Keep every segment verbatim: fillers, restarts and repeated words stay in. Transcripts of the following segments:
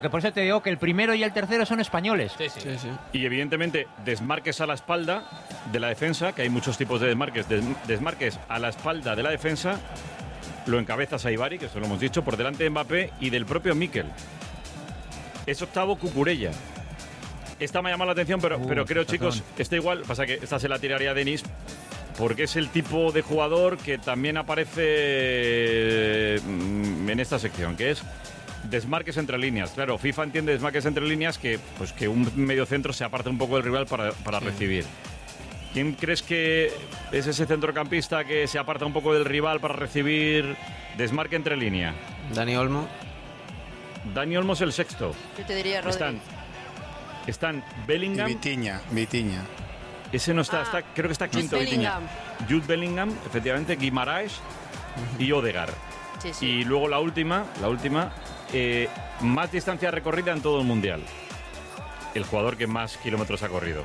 Que por eso te digo que el primero y el tercero son españoles. Sí, sí. Sí, sí. Y evidentemente desmarques a la espalda de la defensa, que hay muchos tipos de desmarques, des- desmarques a la espalda de la defensa, lo encabeza Saibari, que eso lo hemos dicho, por delante de Mbappé y del propio Mikel. Es octavo Cucurella. Esta me ha llamado la atención, pero, Uh, pero creo, perdón. chicos, está igual, pasa que esta se la tiraría a Denis, porque es el tipo de jugador que también aparece mm, en esta sección, que es desmarques entre líneas. Claro, FIFA entiende desmarques entre líneas que, pues, que un mediocentro se aparte un poco del rival para, para Sí. recibir. ¿Quién crees que es ese centrocampista que se aparta un poco del rival para recibir desmarque entre línea? Dani Olmo. Dani Olmo es el sexto. Yo te diría Rodri. Están, están Y Bellingham. Vitiña, Vitiña. Ese no está, Ah, está creo que está Jude quinto. Vitiña. Bellingham. Jude Bellingham, efectivamente, Guimaraes y Odegaard. Sí, sí. Y luego la última, la última, eh, más distancia recorrida en todo el mundial. El jugador que más kilómetros ha corrido.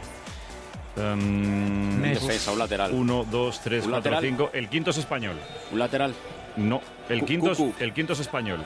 Um, Messi. Defensa, un lateral. Uno, dos, tres, ¿Un cuatro, lateral? cinco. El quinto es español. Un lateral. No, el Cu- quinto, es, Cucu. el quinto es español.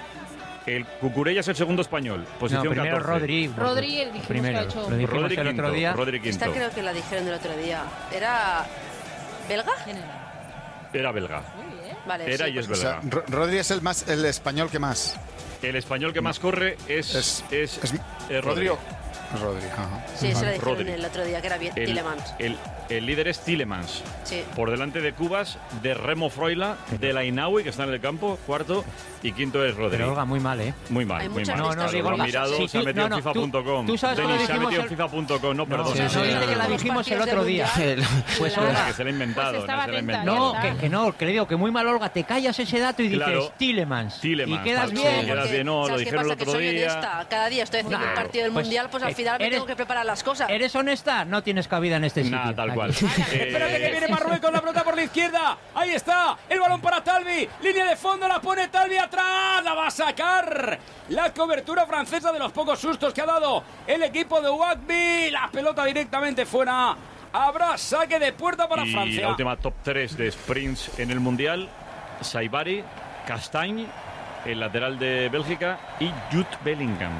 El Cucurella es el segundo español. No, Posición primero catorce. Rodri. Rodri, dijimos que primero, ha hecho- lo dijimos Rodri el quinto, otro día. Rodri quinto. Esta creo que la dijeron el otro día. ¿Era belga? ¿Quién era? Era belga. Muy bien. Vale, Era sí, y es pues- O sea, belga. Ro- Rodri es el más el español que más. El español que más corre es, Es, es, es- eh, Rodri. Rodri. o- Rodri, ajá. Sí, se la dijeron Rodri. el otro día, que era bien El, Tielemans. el, el líder es Tielemans. Sí. Por delante de Cubas, de Remo Froila, de la Inaui, que está en el campo, cuarto, y quinto es Rodri. Pero Olga, muy mal, ¿eh? Muy mal, Hay muy muchas mal. No, no, listas digo, lo ha Olga. mirado, Sí, se ha tú- metido no, en no, FIFA punto com. tú- tú sabes Denis cómo se ha dijimos metido en el- FIFA punto com. No, No, perdona. sí, sí, no sí, dice no, que la no. dijimos el Partidos otro del día. Mundial. Pues Claro. Olga, Que se lo ha inventado, Pues no estaba se lo ha atenta, inventado. no, Ya que, está. que no, que le digo que muy mal, Olga, te callas ese dato y dices Claro. Tielemans. Tielemans, Y quedas Marco, bien. sí, quedas Porque, bien, no, lo ¿sabes qué dijeron el pasa? Que otro soy día. honesta. Cada día estoy haciendo Claro. un partido del Pues, Mundial, pues al eh, final me eres- tengo que preparar las cosas. ¿Eres honesta? No tienes cabida en este sitio. Nada, tal Aquí. cual. Espérate que Eh, viene Marruecos, la pelota por la izquierda. Ahí está, el balón para Talvi. Línea de fondo, la pone Talvi atrás. La va a sacar. La cobertura francesa de los pocos sustos que ha dado el equipo de Ouakbi. La pelota directamente fuera. Habrá saque de puerta para y Francia. la última top tres de sprints en el Mundial, Saibari, Castagne, el lateral de Bélgica, y Jude Bellingham.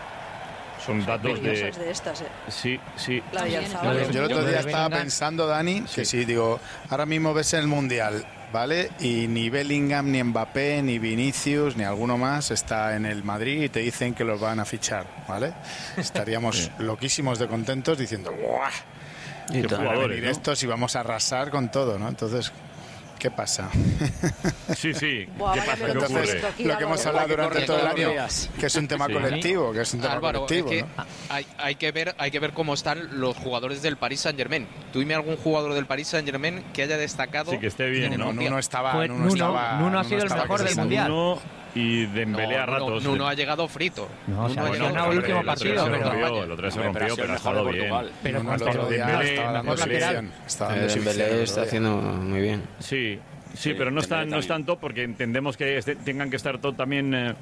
Son datos Curiosas de... de estas, eh. Sí, sí. La de También, Yarzabal. Lo de- Yo el otro Yo día creo que estaba Bellingham- pensando, Dani, que sí, digo, ahora mismo ves en el Mundial, ¿vale? Y ni Bellingham, ni Mbappé, ni Vinicius, ni alguno más está en el Madrid y te dicen que los van a fichar, ¿vale? Estaríamos loquísimos de contentos diciendo, ¡guau! Y Qué tal. Van a jugadores, venir ¿no? estos y vamos a arrasar con todo, ¿no? Entonces, ¿qué pasa? Sí, sí. Buah, ¿Qué vaya pasa? ¿Qué pelotazo ocurre? Entonces, aquí, lo que hemos Álvaro. hablado durante corre todo el todos los año, días. que es un tema Sí. colectivo, que es un tema Álvaro, colectivo, es que ¿no? hay, hay que ver, hay que ver cómo están los jugadores del Paris Saint-Germain. Tú dime algún jugador del Paris Saint-Germain que haya destacado. Sí, que esté bien, en el ¿no? No, Mundial. Nuno estaba, Fue Nuno Nuno, estaba- Nuno ha sido el estaba mejor que del se Mundial. Nuno y Dembélé a No, ratos. Nuno ha llegado frito. No, o sea, Nuno ha bueno, llegado no, el último el otro día partido, se pero- rompió, el otro día se Hombre, pero rompió, ha sido pero ha el mejor estado de bien. Portugal. Pero Nuno el contra otro día Dembélé, estaba dando mejor lateral. exhibición, estaba Eh, dando exhibición el Dembélé otro está día. haciendo muy bien. Sí, sí, Sí, pero no están, Dembélé no están también. top porque entendemos que este- tengan que estar todo también. eh,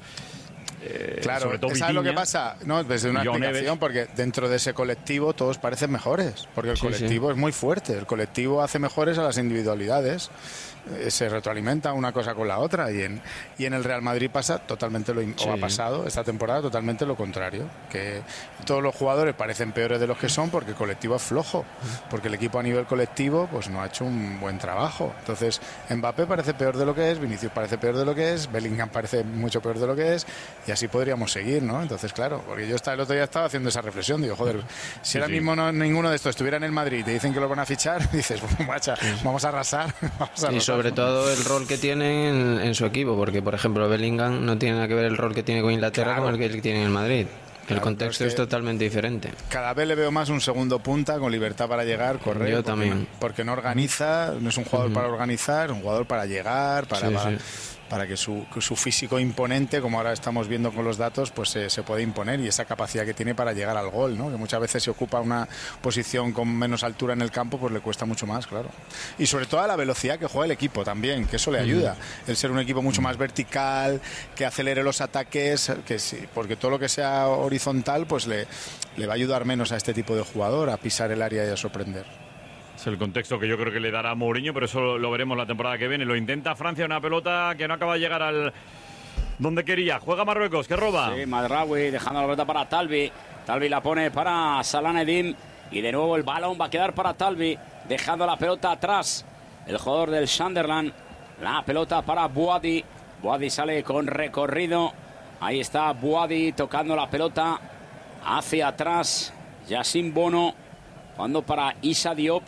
eh, Claro, sobre todo ¿sabes lo que Vitinha. pasa? No, desde una John explicación, Neves. porque dentro de ese colectivo todos parecen mejores, porque el Sí, colectivo es muy fuerte, el colectivo hace mejores a las individualidades, eh, se retroalimenta una cosa con la otra, y en, y en el Real Madrid pasa totalmente lo in- Sí. o ha pasado esta temporada totalmente lo contrario, que todos los jugadores parecen peores de los que son porque el colectivo es flojo, porque el equipo a nivel colectivo pues no ha hecho un buen trabajo. Entonces, Mbappé parece peor de lo que es, Vinicius parece peor de lo que es, Bellingham parece mucho peor de lo que es, y así podríamos seguir, ¿no? Entonces, claro, porque yo estaba, el otro día estaba haciendo esa reflexión, digo, joder, si Sí, ahora sí. mismo no, ninguno de estos estuviera en el Madrid y te dicen que lo van a fichar, dices, bueno, macha, vamos a arrasar, vamos a Y arrasar. sobre todo el rol que tiene en, en su equipo, porque por ejemplo Bellingham no tiene nada que ver el rol que tiene con Inglaterra Claro. con el que tiene en el Madrid. El Claro, contexto pero es, es que- totalmente diferente. Cada vez le veo más un segundo punta con libertad para llegar, correr. Yo porque también. no- Porque no organiza, no es un jugador para organizar, es un jugador para llegar, para, Sí, para, sí. para que, su, que su físico imponente, como ahora estamos viendo con los datos, pues se, se puede imponer, y esa capacidad que tiene para llegar al gol, ¿no? Que muchas veces se ocupa una posición con menos altura en el campo, pues le cuesta mucho más, claro. Y sobre todo a la velocidad que juega el equipo también, que eso le ayuda. El ser un equipo mucho más vertical, que acelere los ataques, que sí, porque todo lo que sea horizontal, pues le, le va a ayudar menos a este tipo de jugador a pisar el área y a sorprender. Es el contexto que yo creo que le dará a Mourinho, pero eso lo veremos la temporada que viene. Lo intenta Francia, una pelota que no acaba de llegar al donde quería. Juega Marruecos, que roba. Sí, Mazraoui dejando la pelota para Talbi. Talbi la pone para Salah Eddin. Y de nuevo el balón va a quedar para Talbi. Dejando la pelota atrás. El jugador del Sunderland. La pelota para Bouadi. Bouadi sale con recorrido. Ahí está Bouadi tocando la pelota hacia atrás. Yacine Bono jugando para Issa Diop.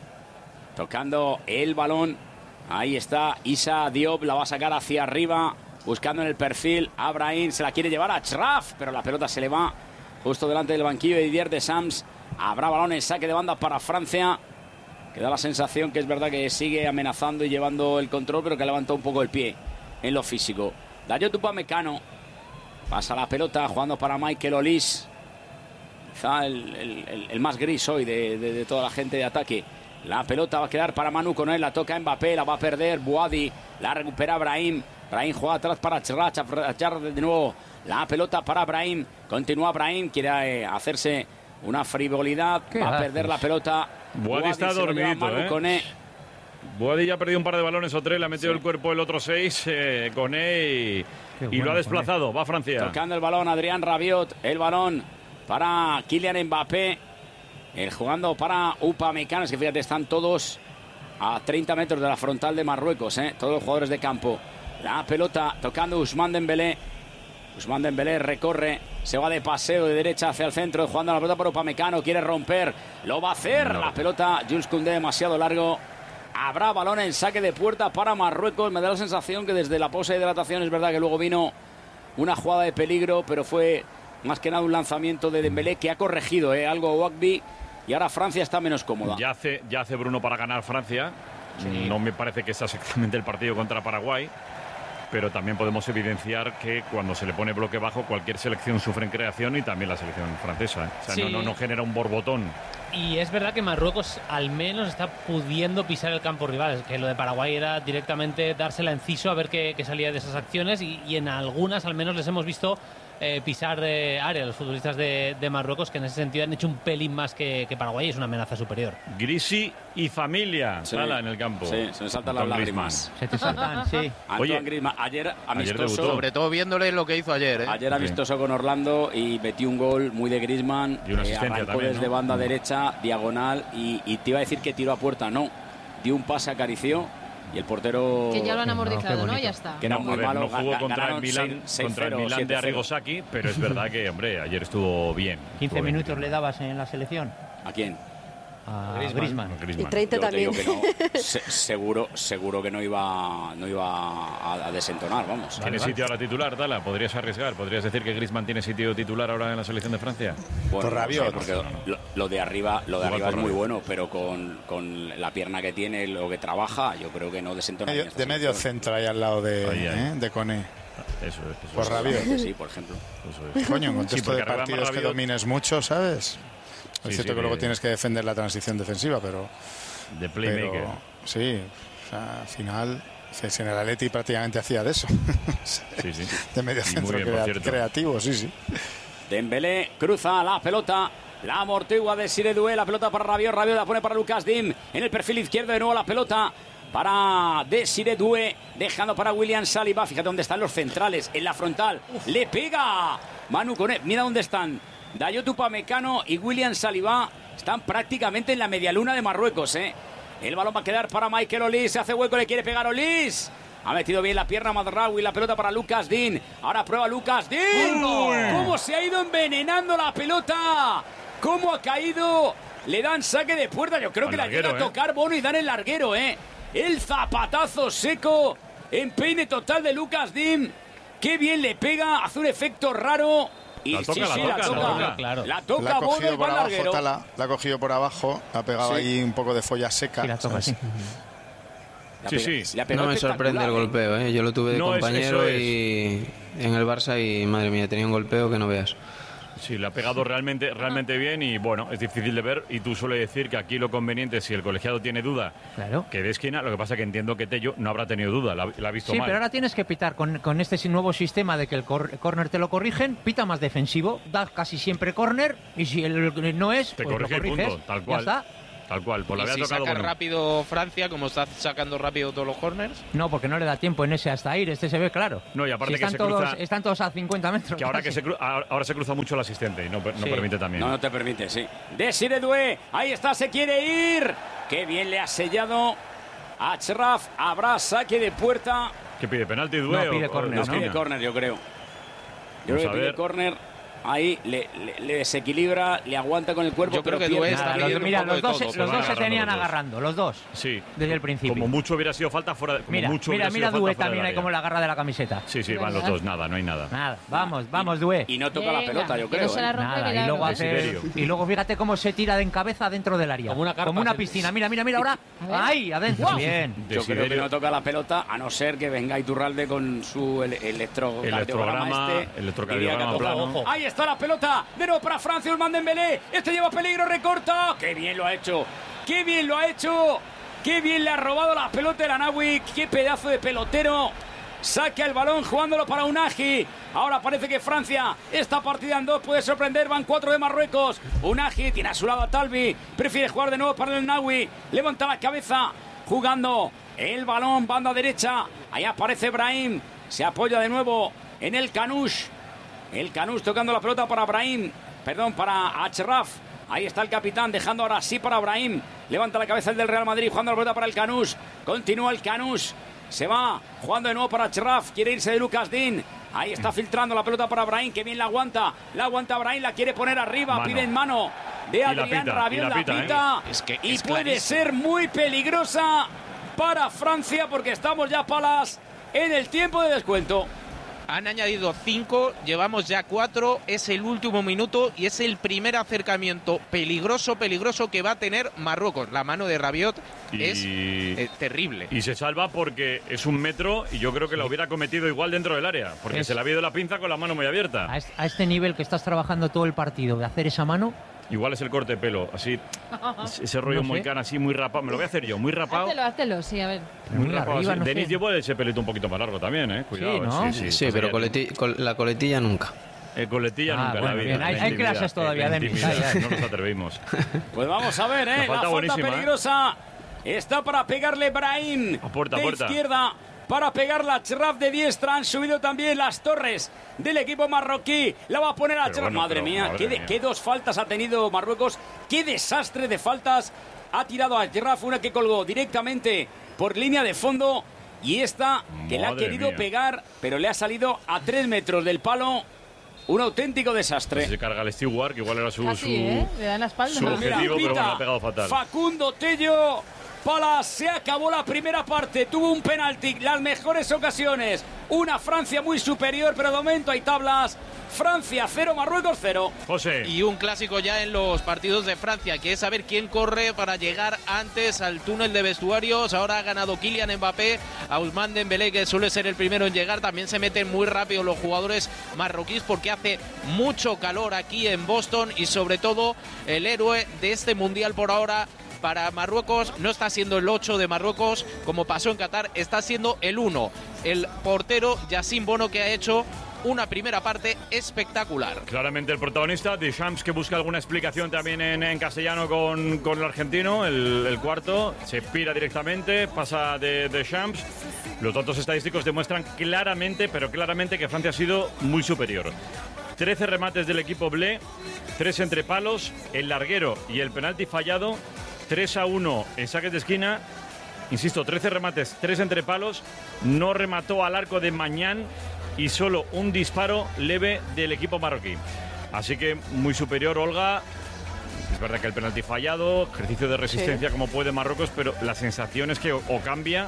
Tocando el balón. Ahí está Issa Diop. La va a sacar hacia arriba. Buscando en el perfil a Brahim. Se la quiere llevar a Achraf. Pero la pelota se le va justo delante del banquillo de Didier Deschamps. Habrá balón en saque de banda para Francia. Que da la sensación que es verdad que sigue amenazando y llevando el control, pero que levantó un poco el pie en lo físico. Dayot Upamecano pasa la pelota jugando para Michael Olise. Quizá el, el, el más gris hoy de, de, de toda la gente de ataque. La pelota va a quedar para Manu con él. La toca Mbappé, la va a perder Bouadi. La recupera Brahim. Brahim juega atrás para Achraf. De nuevo la pelota para Brahim. Continúa Brahim, quiere eh, hacerse una frivolidad. Va a perder la pelota. Bouadi está dormidito, ¿eh? Bouadi ya ha perdido un par de balones o tres, le ha metido sí. el cuerpo el otro seis, eh, Koné y, y bueno, lo ha desplazado. Koné. Va Francia. Tocando el balón Adrián Rabiot, el balón para Kylian Mbappé, el jugando para Upamecano. Es que fíjate, están todos a treinta metros de la frontal de Marruecos, ¿eh? Todos los jugadores de campo. La pelota tocando Ousmane Dembélé. Ousmane Dembélé recorre, se va de paseo de derecha hacia el centro, jugando la pelota por Upamecano, quiere romper, lo va a hacer. No. La pelota, Jules Koundé demasiado largo. Habrá balón en saque de puerta para Marruecos. Me da la sensación que desde la pausa de hidratación es verdad que luego vino una jugada de peligro, pero fue más que nada un lanzamiento de Dembélé que ha corregido ¿eh? algo a Ouakbi, y ahora Francia está menos cómoda. Ya hace, ya hace Bruno para ganar Francia. Sí. No me parece que sea exactamente el partido contra Paraguay, pero también podemos evidenciar que cuando se le pone bloque bajo, cualquier selección sufre en creación, y también la selección francesa. ¿eh? O sea, sí. no, no, no genera un borbotón. Y es verdad que Marruecos al menos está pudiendo pisar el campo rival, que lo de Paraguay era directamente dársela enciso a ver qué, qué salía de esas acciones, y, y en algunas al menos les hemos visto eh, pisar de área los futbolistas de, de Marruecos, que en ese sentido han hecho un pelín más que, que Paraguay, es una amenaza superior. Grisi y familia, sí. Sala en el campo. Sí, se me saltan las lágrimas. Se te saltan, sí. Oye, Griezmann, ayer amistoso. Ayer sobre todo viéndole lo que hizo ayer. ¿eh? Ayer amistoso sí. con Orlando y metió un gol muy de Griezmann. Y una asistencia eh, arrancó también, desde ¿no? banda derecha, diagonal, y, y te iba a decir que tiró a puerta. No, dio un pase, acarició, y el portero... Que ya lo han amortizado, ¿no? ¿no? Ya está. Que era no, muy ver, malo. No jugó contra el Milán, seis, contra el Milán de Arrigosaki, pero es verdad que, hombre, ayer estuvo bien. quince estuvo minutos bien. le dabas en la selección. ¿A quién? A Griezmann. Griezmann. Y treinta Yo también. te digo que no, se, seguro, seguro que no iba, no iba a, a desentonar, vamos. ¿Tiene vale, sitio vale. ahora titular, Tala? ¿Podrías arriesgar? ¿Podrías decir que Griezmann tiene sitio titular ahora en la selección de Francia? Bueno, por Rabiot. No sé, porque lo, lo de arriba, lo de arriba es muy bueno, pero con, con la pierna que tiene, lo que trabaja, yo creo que no desentona. Medio, de medio centro ahí al lado de, ahí, ahí. ¿Eh? de Koné. Eso es. Eso por es. Rabiot. Sí, por ejemplo. Eso es. Coño, en contexto sí, de partidos que domines mucho, ¿sabes? Es sí, cierto sí, que luego de, tienes que defender la transición defensiva, pero... De playmaker. Pero, sí, o sea, al final... Si en el Atleti prácticamente hacía de eso. Sí, sí. De medio centro bien, crea, creativo, sí, sí. Dembélé cruza la pelota. La amortigua de Desiré Doué. La pelota para Rabiot. Rabiot la pone para Lucas Dim. En el perfil izquierdo de nuevo la pelota para Desiré Doué. Dejando para William Saliba. Fíjate dónde están los centrales. En la frontal. Uf. Le pega Manu Koné. Mira dónde están. Dayot Upamecano y William Saliba están prácticamente en la medialuna de Marruecos, ¿eh? El balón va a quedar para Michael Olise. Se hace hueco, le quiere pegar Olise. Ha metido bien la pierna Mazraoui. La pelota para Lucas Digne. Ahora prueba Lucas Digne. ¿Cómo se ha ido envenenando la pelota? ¿Cómo ha caído? Le dan saque de puerta. Yo creo Al que larguero, la llega a tocar ¿eh? Bono y dan el larguero, ¿eh? El zapatazo seco. Empeine total de Lucas Digne. Qué bien le pega. Hace un efecto raro. Y la toca, sí, sí, la, la toca, toca, la toca, claro. La toca, la ha cogido por abajo, Tala, la ha cogido por abajo, ha pegado sí. ahí un poco de folla seca. Sí, la toca, sí. Sí, sí. No me sorprende el golpeo, ¿eh? Yo lo tuve de no, compañero es, y en el Barça y madre mía, tenía un golpeo que no veas. Sí, le ha pegado realmente, realmente bien y bueno, es difícil de ver y tú sueles decir que aquí lo conveniente, si el colegiado tiene duda, claro. que de esquina, lo que pasa que entiendo que Tello no habrá tenido duda, la, la ha visto sí, mal. Sí, pero ahora tienes que pitar con, con este nuevo sistema de que el cor, córner te lo corrigen, pita más defensivo, da casi siempre córner y si el no es, te pues corrige lo corriges, el punto, tal cual. Ya está. Tal cual, pues ¿Y lo había si tocado saca bueno. rápido Francia, como está sacando rápido todos los corners? No, porque no le da tiempo en ese hasta ir, este se ve claro. No, y aparte si que están se todos, cruza... Están todos a cincuenta metros. Que ahora, casi. que se cru... ahora se cruza mucho el asistente y no, no Sí. permite también. No, no te permite, sí. Desiré Doué, ahí está, se quiere ir. Qué bien le ha sellado a Achraf. Habrá saque de puerta. ¿Qué pide? ¿Penalti Doué? No, pide o- córner, o No, de pide esquina? córner, yo creo. Yo Vamos creo a que pide ver. córner. Ahí le, le- le desequilibra, le aguanta con el cuerpo. Yo creo pero que Doué pierde. está Nada, los, pidiendo un mira, poco los de dos, todo, se- pues los van dos se agarrando tenían los dos. agarrando, los dos. Sí. Desde el principio. Como mucho hubiera sido falta fuera. Como Mira, mucho mira, hubiera mira sido Doué falta fuera también del ahí como área. la agarra de la camiseta. Sí, sí, van los dos, nada, no hay nada. Nada, vamos, vamos, Doué. Y no toca la Venga, pelota, yo que creo. no se la ¿eh? rompe, Nada, que y ya luego, no. hace, Desiderio. y luego fíjate cómo se tira de en cabeza dentro del área. Como una carpa, Como una se- piscina. Mira, mira, mira ahora. Ahí, adentro. Wow. Bien. Yo creo que Desiderio. no toca la pelota, a no ser que venga Iturralde con su ele- electro Electrograma, este, electrocardiograma diría que ha tocado. plano. Ahí está la pelota, de nuevo para Francia, Ousmane Dembélé. Este lleva peligro, recorta. Qué bien lo ha hecho, qué bien lo ha hecho. Qué bien le ha robado la pelota el Anawi. Qué pedazo de pelotero. Saca el balón jugándolo para Unagi. Ahora parece que Francia está partida en dos. Puede sorprender. Van cuatro de Marruecos. Unagi tiene a su lado a Talbi. Prefiere jugar de nuevo para el Nawi. Levanta la cabeza. Jugando el balón. Banda derecha. Ahí aparece Brahim. Se apoya de nuevo en el Canush. El Canush tocando la pelota para Brahim. Perdón, para Achraf. Ahí está el capitán, dejando ahora sí para Brahim. Levanta la cabeza el del Real Madrid, jugando la pelota para el Canush. Continúa el Canush. Se va, jugando de nuevo para Achraf. Quiere irse de Lucas Dean. Ahí está filtrando la pelota para Brahim, que bien la aguanta. La aguanta Brahim, la quiere poner arriba. Mano. Pide en mano de la Adrián pita, Rabiot. y la La pita, pita. ¿eh? Es que y es puede clarísimo. ser muy peligrosa para Francia, porque estamos ya, Palas, en el tiempo de descuento. Han añadido cinco, llevamos ya cuatro, es el último minuto y es el primer acercamiento peligroso, peligroso que va a tener Marruecos. La mano de Rabiot Y- es eh, terrible. Y se salva porque es un metro y yo creo que lo hubiera cometido igual dentro del área, porque Es- se le ha ido la pinza con la mano muy abierta. A este, a este nivel que estás trabajando todo el partido, de hacer esa mano, Igual es el corte de pelo, así, ese rollo No sé. moicano así muy rapado. Me lo voy a hacer yo, muy rapado. Háztelo, háztelo, sí, a ver. Muy muy rapado arriba, así. no Denis sé. llevó ese pelito un poquito más largo también, eh. Cuidado. ¿no? Sí, sí, Sí, Pues pero ya- coleti- col- la coletilla nunca. El coletilla Ah, nunca en bueno, la vida. bien. Hay- en la hay intimidad, clases todavía, en la Denis. intimidad, Ay, ay. No nos atrevimos. Pues vamos a ver, ¿eh? La La falta falta buenísima, ¿eh? peligrosa está para pegarle Brahim. A puerta, a de puerta. izquierda para pegar la Achraf de diestra. Han subido también las torres del equipo marroquí. La va a poner a Pero Achraf. bueno, madre pero, mía, madre qué, de- mía. qué dos faltas ha tenido Marruecos. Qué desastre de faltas ha tirado a Achraf. Una que colgó directamente por línea de fondo. Y esta que le ha Madre querido mía. pegar, pero le ha salido a tres metros del palo. Un auténtico desastre. Se carga el Stewart, que igual era su, Casi, su, ¿eh? Le dan la espalda. su Mira, objetivo, pero pita bueno, le ha pegado fatal. Facundo Tello. Palas, se acabó la primera parte. Tuvo un penalti, las mejores ocasiones. Una Francia muy superior, pero de momento hay tablas. Francia cero, Marruecos cero. José. Y un clásico ya en los partidos de Francia, que es saber quién corre para llegar antes al túnel de vestuarios. Ahora ha ganado Kylian Mbappé, a Ousmane Dembélé, que suele ser el primero en llegar. También se meten muy rápido los jugadores marroquíes porque hace mucho calor aquí en Boston y sobre todo el héroe de este mundial por ahora para Marruecos no está siendo el ocho de Marruecos como pasó en Qatar, está siendo el uno, el portero Yassine Bono, que ha hecho una primera parte espectacular. Claramente el protagonista, Deschamps, que busca alguna explicación también en, en castellano con, con el argentino, el, el cuarto, se pira directamente, pasa de Deschamps. Los datos estadísticos demuestran claramente, pero claramente que Francia ha sido muy superior. trece remates del equipo Blé, tres entre palos, el larguero y el penalti fallado, tres a uno en saques de esquina. Insisto, trece remates, tres entre palos, no remató al arco de Mañán y solo un disparo leve del equipo marroquí. Así que muy superior, Olga. Es verdad que el penalti fallado, ejercicio de resistencia como puede Marruecos, pero la sensación es que o, o cambia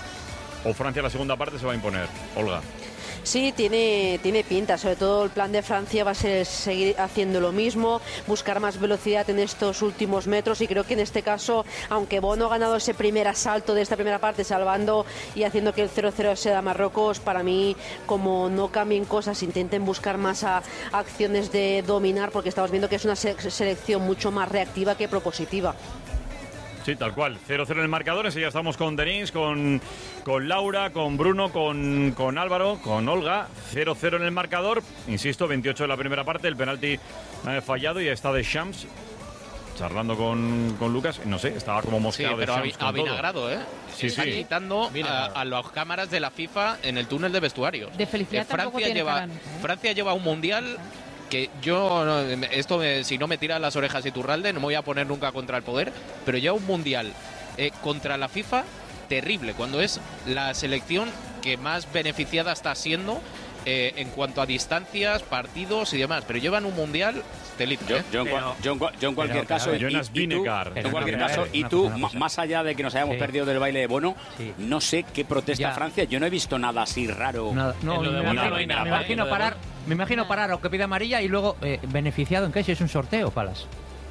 o Francia la segunda parte se va a imponer. Olga. Sí, tiene, tiene pinta, sobre todo el plan de Francia va a ser seguir haciendo lo mismo, buscar más velocidad en estos últimos metros y creo que en este caso, aunque Bono ha ganado ese primer asalto de esta primera parte, salvando y haciendo que el cero cero sea Marruecos, para mí, como no cambien cosas, intenten buscar más a, acciones de dominar, porque estamos viendo que es una se- selección mucho más reactiva que propositiva. Sí, tal cual. cero cero en el marcador. Enseguida estamos con Denis, con, con Laura, con Bruno, con, con Álvaro, con Olga. cero cero en el marcador. Insisto, veintiocho de la primera parte. El penalti eh, fallado y está Deschamps. charlando con, con Lucas, no sé, estaba como mosqueado. Sí, pero de Champs a vinagrado, ¿eh? Sí, Está sí. quitando a, a las cámaras de la FIFA en el túnel de vestuarios. De felicidad Eh, tampoco Francia tiene lleva, cara, ¿no? Francia lleva un mundial que yo, no, esto me- si no me tiran las orejas Iturralde, no me voy a poner nunca contra el poder, pero lleva un mundial eh, contra la FIFA terrible, cuando es la selección que más beneficiada está siendo eh, en cuanto a distancias, partidos y demás, pero llevan un mundial telita, Yo, ¿eh? yo, en, cua- yo en cua- yo en cualquier pero, caso, pero, y- Jonas y, tú, Vinegar. en cualquier Pero, caso, pero, y una tú, cosa, una ma- cosa. más allá de que nos hayamos Sí. perdido del baile de Bono, Sí. no sé qué protesta Ya. Francia. Yo no he visto nada así raro. Nada, no, En lo de me, Bono imagino, no hay nada, me ¿eh? imagino En lo de parar, me imagino parar o que pide amarilla y luego eh, beneficiado en qué, si es un sorteo, Palas.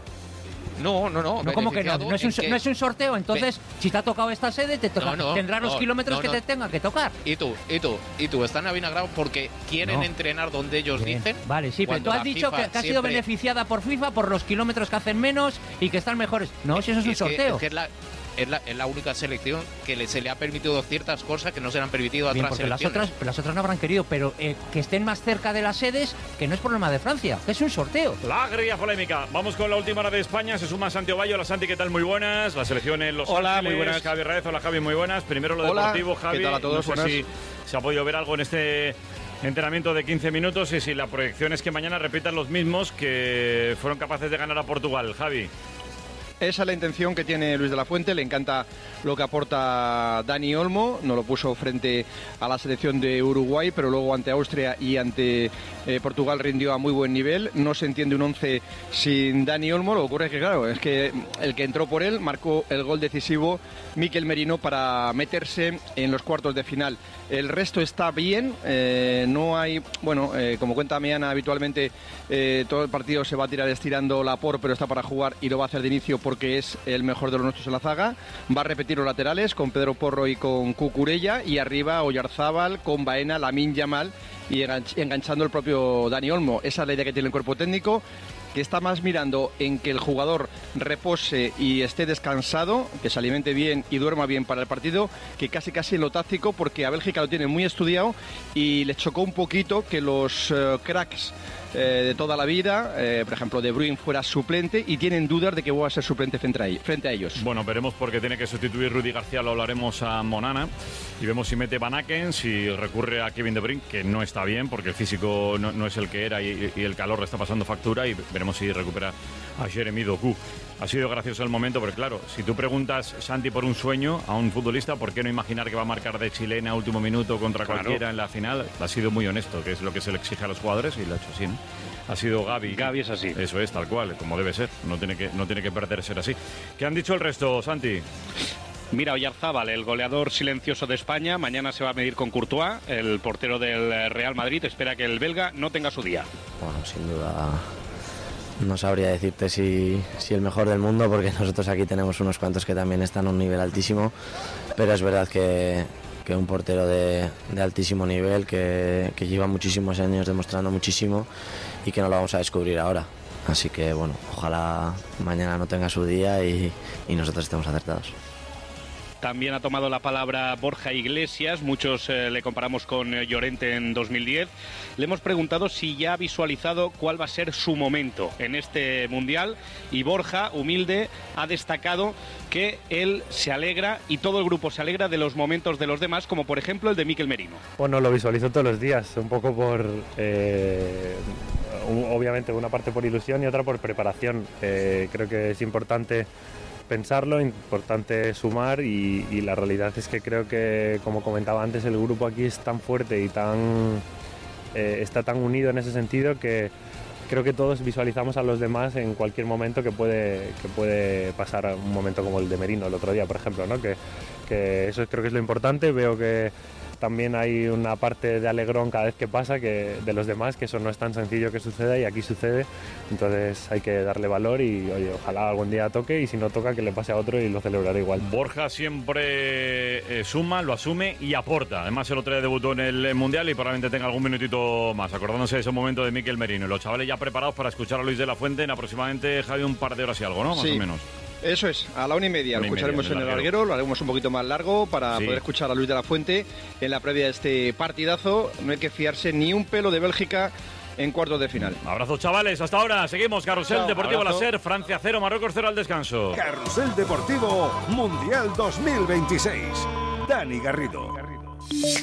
No, no, no. No, ¿cómo que no? beneficiado No es, un, en que- no es un sorteo, entonces si te ha tocado esta sede, te toca, No, no, tendrá los no, kilómetros no, que no. te tenga que tocar. Y tú, y tú, y tú, están avinagrados porque quieren No. entrenar donde ellos Bien. dicen. Vale, sí, pero cuando tú has la dicho FIFA que, que ha sido siempre- beneficiada por FIFA por los kilómetros que hacen menos y que están mejores. No, si eso es un Es que- sorteo. es que es la, es la, es la única selección que le- se le ha permitido ciertas cosas que no se le han permitido a Bien, otras porque las selecciones. otras, las otras no habrán querido, pero eh, que estén más cerca de las sedes, que no es problema de Francia, que es un sorteo. La grilla polémica. Vamos con la última hora de España. Se suma Santi Ovalle. Hola, Santi, ¿qué tal? Muy buenas. La selección en Los Hola, Ángeles. muy buenas. Javi Raez. Hola, Javi, muy buenas. Primero lo Hola, deportivo, Javi. ¿qué tal a todos? No sé Buenas. si se ha podido ver algo en este entrenamiento de quince minutos y si la proyección es que mañana repitan los mismos que fueron capaces de ganar a Portugal. Javi. Esa es la intención que tiene Luis de la Fuente, le encanta lo que aporta Dani Olmo, no lo puso frente a la selección de Uruguay, pero luego ante Austria y ante eh, Portugal rindió a muy buen nivel, no se entiende un once sin Dani Olmo, lo que ocurre es que claro, es que el que entró por él marcó el gol decisivo Mikel Merino para meterse en los cuartos de final. El resto está bien, eh, no hay, bueno, eh, como cuenta Meana habitualmente eh, todo el partido se va a tirar estirando la por, pero está para jugar y lo va a hacer de inicio porque es el mejor de los nuestros en la zaga. Va a repetir los laterales con Pedro Porro y con Cucurella y arriba Oyarzábal con Baena, Lamine Yamal y enganch- enganchando el propio Dani Olmo. Esa es la idea que tiene el cuerpo técnico, que está más mirando en que el jugador repose y esté descansado, que se alimente bien y duerma bien para el partido, que casi casi en lo táctico, porque a Bélgica lo tiene muy estudiado y les chocó un poquito que los eh, cracks eh, de toda la vida, eh, por ejemplo De Bruyne, fuera suplente y tienen dudas de que va a ser suplente frente a, ellos, frente a ellos. Bueno, veremos porque tiene que sustituir Rudy García, lo hablaremos a Monana y vemos si mete Van Aken, si recurre a Kevin De Bruyne, que no está bien porque el físico no, no es el que era y, y el calor le está pasando factura, y veremos si recupera a Jeremy Doku. Ha sido gracioso el momento, pero claro, si tú preguntas, Santi, por un sueño a un futbolista, ¿por qué no imaginar que va a marcar de chilena a último minuto contra Claro. cualquiera en la final? Ha sido muy honesto, que es lo que se le exige a los jugadores, y lo ha hecho así, ¿no? Ha sido Gavi. Gavi es así. Eso es, tal cual, como debe ser. No tiene que, no tiene que perder ser así. ¿Qué han dicho el resto, Santi? Mira, Oyarzábal, el goleador silencioso de España, mañana se va a medir con Courtois, el portero del Real Madrid, espera que el belga no tenga su día. Bueno, sin duda no sabría decirte si, si el mejor del mundo, porque nosotros aquí tenemos unos cuantos que también están a un nivel altísimo, pero es verdad que, que un portero de, de altísimo nivel, que, que lleva muchísimos años demostrando muchísimo y que no lo vamos a descubrir ahora. Así que bueno, ojalá mañana no tenga su día y, y nosotros estemos acertados. También ha tomado la palabra Borja Iglesias, muchos eh, le comparamos con eh, Llorente en dos mil diez. Le hemos preguntado si ya ha visualizado cuál va a ser su momento en este Mundial y Borja, humilde, ha destacado que él se alegra y todo el grupo se alegra de los momentos de los demás, como por ejemplo el de Mikel Merino. Bueno, lo visualizo todos los días, un poco por, eh, obviamente una parte por ilusión y otra por preparación. Eh, creo que es importante pensarlo, importante sumar y, y la realidad es que creo que, como comentaba antes, el grupo aquí es tan fuerte y tan eh, está tan unido en ese sentido que creo que todos visualizamos a los demás en cualquier momento que puede, que puede pasar un momento como el de Merino el otro día, por ejemplo, ¿no? que, que eso creo que es lo importante. Veo que también hay una parte de alegrón cada vez que pasa que de los demás, que eso no es tan sencillo que suceda y aquí sucede, entonces hay que darle valor y oye, ojalá algún día toque y si no toca que le pase a otro y lo celebraré igual. Borja siempre eh, suma, lo asume y aporta. Además el otro día debutó en el Mundial y probablemente tenga algún minutito más, acordándose de ese momento de Mikel Merino. Los chavales ya preparados para escuchar a Luis de la Fuente en aproximadamente, Javi, un par de horas y algo, ¿no? Más Sí. o menos. Eso es, a la una y media Una lo y media, escucharemos en el en el larguero. larguero, lo haremos un poquito más largo para Sí. poder escuchar a Luis de la Fuente en la previa de este partidazo. No hay que fiarse ni un pelo de Bélgica en cuartos de final. Abrazo, chavales, hasta ahora. Seguimos, Carrusel Chao, Deportivo abrazo. Láser, Francia cero, Marruecos cero al descanso. Carrusel Deportivo Mundial dos mil veintiséis. Dani Garrido.